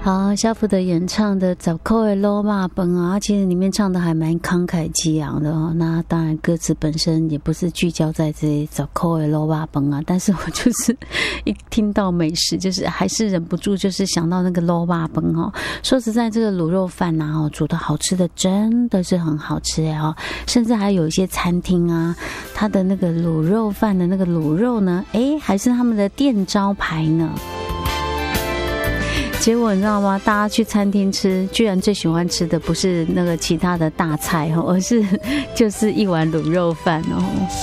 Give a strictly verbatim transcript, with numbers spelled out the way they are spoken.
好，小福的演唱的《十块的卤肉饭》啊，其实里面唱的还蛮慷慨激昂的哦。那当然，歌词本身也不是聚焦在这些十块的卤肉饭啊，但是我就是一听到美食，就是还是忍不住就是想到那个卤肉饭哦。说实在，这个卤肉饭啊，哦，煮的好吃的真的是很好吃哎哦，甚至还有一些餐厅啊，它的那个卤肉饭的那个卤肉呢，哎，还是他们的店招牌呢。结果你知道吗？大家去餐厅吃，居然最喜欢吃的不是那个其他的大菜哦，而是就是一碗卤肉饭哦。